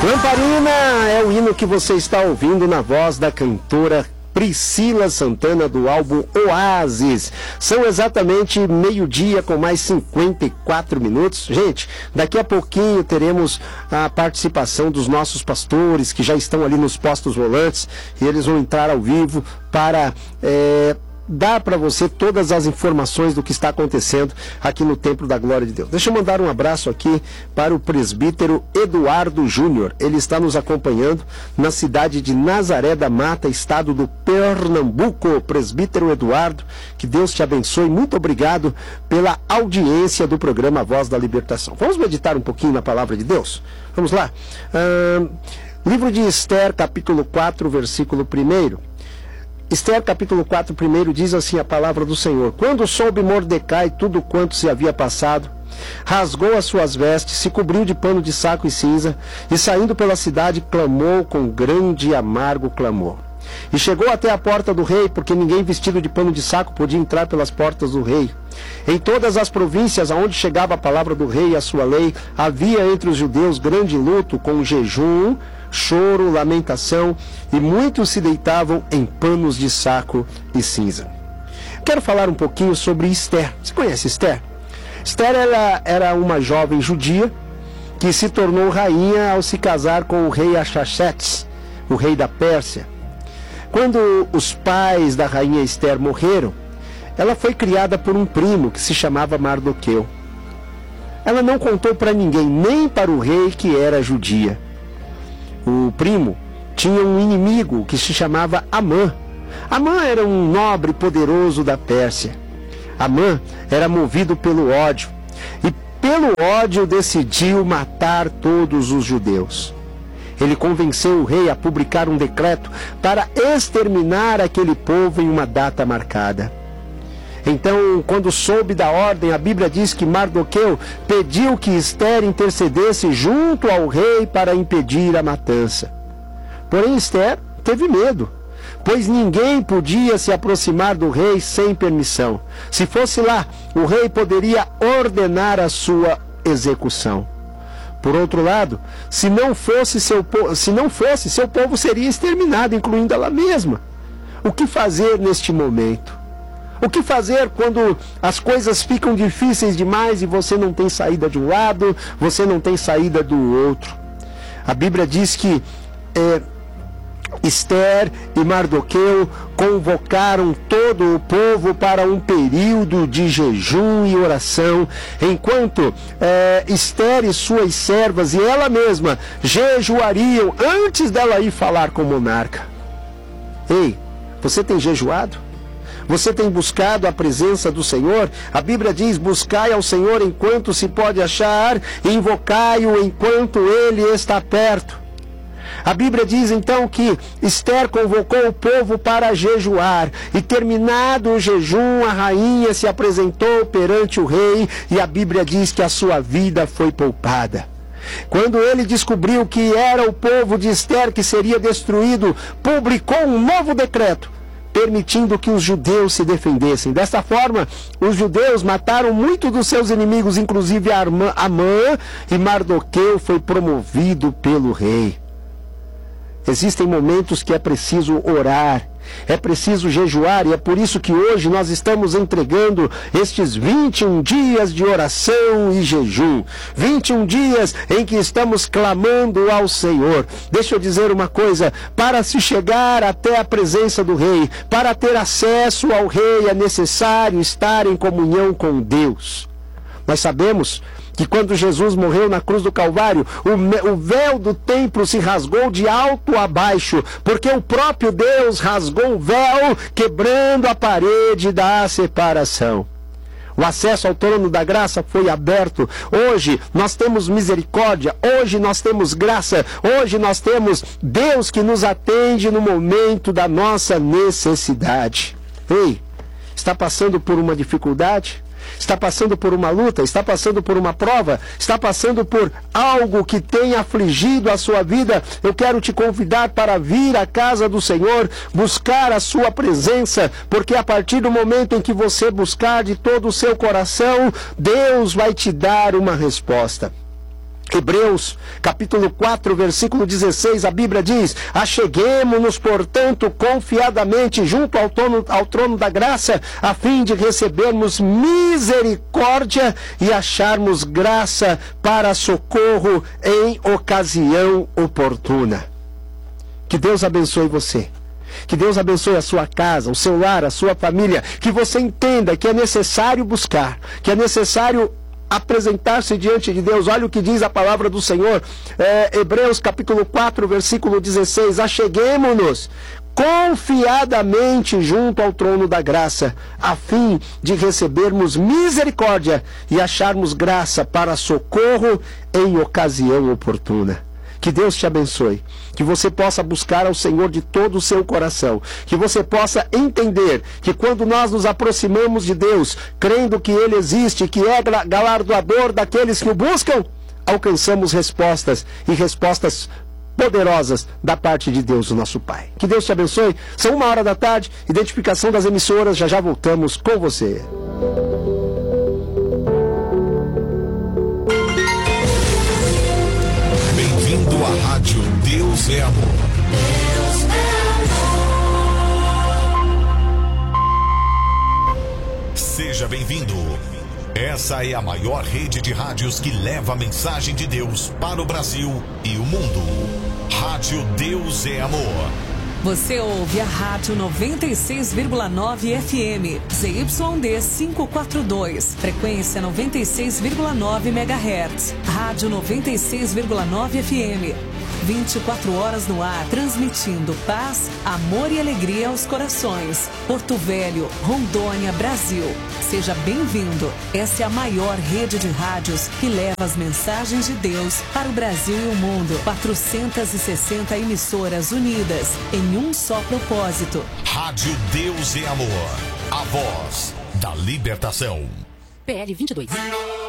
Lamparina é o hino que você está ouvindo na voz da cantora Priscila Santana, do álbum Oásis. São exatamente meio-dia com mais 54 minutos. Gente, daqui a pouquinho teremos a participação dos nossos pastores que já estão ali nos postos volantes e eles vão entrar ao vivo para dar para você todas as informações do que está acontecendo aqui no Templo da Glória de Deus. Deixa eu mandar um abraço aqui para o presbítero Eduardo Júnior. Ele está nos acompanhando na cidade de Nazaré da Mata, estado do Pernambuco. Presbítero Eduardo, que Deus te abençoe. Muito obrigado pela audiência do programa Voz da Libertação. Vamos meditar um pouquinho na palavra de Deus? Vamos lá. Livro de Esther, capítulo 4, versículo 1. Esther, capítulo 4, 1, diz assim a palavra do Senhor: Quando soube Mordecai tudo quanto se havia passado, rasgou as suas vestes, se cobriu de pano de saco e cinza, e saindo pela cidade, clamou com grande e amargo clamor. E chegou até a porta do rei, porque ninguém vestido de pano de saco podia entrar pelas portas do rei. Em todas as províncias aonde chegava a palavra do rei e a sua lei, havia entre os judeus grande luto, com jejum, choro, lamentação, e muitos se deitavam em panos de saco e cinza. Quero falar um pouquinho sobre Esther. Você conhece Esther? Esther era uma jovem judia que se tornou rainha ao se casar com o rei Artaxerxes, o rei da Pérsia. Quando os pais da rainha Esther morreram, ela foi criada por um primo que se chamava Mardoqueu. Ela não contou para ninguém, nem para o rei, que era judia. O primo tinha um inimigo que se chamava Amã. Amã era um nobre poderoso da Pérsia. Amã era movido pelo ódio e pelo ódio decidiu matar todos os judeus. Ele convenceu o rei a publicar um decreto para exterminar aquele povo em uma data marcada. Então, quando soube da ordem, a Bíblia diz que Mardoqueu pediu que Esther intercedesse junto ao rei para impedir a matança. Porém, Esther teve medo, pois ninguém podia se aproximar do rei sem permissão. Se fosse lá, o rei poderia ordenar a sua execução. Por outro lado, se não fosse, seu povo seria exterminado, incluindo ela mesma. O que fazer neste momento? O que fazer quando as coisas ficam difíceis demais e você não tem saída de um lado, você não tem saída do outro? A Bíblia diz que Esther e Mardoqueu convocaram todo o povo para um período de jejum e oração, enquanto Esther e suas servas e ela mesma jejuariam antes dela ir falar com o monarca. Ei, você tem jejuado? Você tem buscado a presença do Senhor? A Bíblia diz: buscai ao Senhor enquanto se pode achar, e invocai-o enquanto Ele está perto. A Bíblia diz então que Esther convocou o povo para jejuar, e terminado o jejum, a rainha se apresentou perante o rei, e a Bíblia diz que a sua vida foi poupada. Quando ele descobriu que era o povo de Esther que seria destruído, publicou um novo decreto, permitindo que os judeus se defendessem. Desta forma, os judeus mataram muitos dos seus inimigos, inclusive Amã, e Mardoqueu foi promovido pelo rei. Existem momentos que é preciso orar, é preciso jejuar, e é por isso que hoje nós estamos entregando estes 21 dias de oração e jejum. 21 dias em que estamos clamando ao Senhor. Deixa eu dizer uma coisa: para se chegar até a presença do rei, para ter acesso ao rei, é necessário estar em comunhão com Deus. Nós sabemos que quando Jesus morreu na cruz do Calvário, o véu do templo se rasgou de alto a baixo, porque o próprio Deus rasgou o véu, quebrando a parede da separação. O acesso ao trono da graça foi aberto. Hoje nós temos misericórdia, hoje nós temos graça, hoje nós temos Deus que nos atende no momento da nossa necessidade. Ei, está passando por uma dificuldade? Está passando por uma luta? Está passando por uma prova? Está passando por algo que tem afligido a sua vida? Eu quero te convidar para vir à casa do Senhor, buscar a sua presença, porque a partir do momento em que você buscar de todo o seu coração, Deus vai te dar uma resposta. Hebreus, capítulo 4, versículo 16, a Bíblia diz: acheguemo-nos, portanto, confiadamente junto ao trono da graça, a fim de recebermos misericórdia e acharmos graça para socorro em ocasião oportuna. Que Deus abençoe você. Que Deus abençoe a sua casa, o seu lar, a sua família. Que você entenda que é necessário buscar, que é necessário apresentar-se diante de Deus. Olha o que diz a palavra do Senhor, Hebreus capítulo 4, versículo 16: acheguemo-nos confiadamente junto ao trono da graça, a fim de recebermos misericórdia e acharmos graça para socorro em ocasião oportuna. Que Deus te abençoe, que você possa buscar ao Senhor de todo o seu coração, que você possa entender que quando nós nos aproximamos de Deus, crendo que Ele existe, que é galardoador daqueles que o buscam, alcançamos respostas, e respostas poderosas da parte de Deus, o nosso Pai. Que Deus te abençoe. São 1h da tarde, identificação das emissoras, já voltamos com você. A Rádio Deus é Amor. Deus é amor. Seja bem-vindo. Essa é a maior rede de rádios que leva a mensagem de Deus para o Brasil e o mundo. Rádio Deus é Amor. Você ouve a Rádio 96,9 FM, ZYD 542, frequência 96,9 MHz. Rádio 96,9 FM, 24 horas no ar, transmitindo paz, amor e alegria aos corações. Porto Velho, Rondônia, Brasil. Seja bem-vindo. Essa é a maior rede de rádios que leva as mensagens de Deus para o Brasil e o mundo. 460 emissoras unidas em um só propósito. Rádio Deus é Amor, a voz da libertação. PL 22.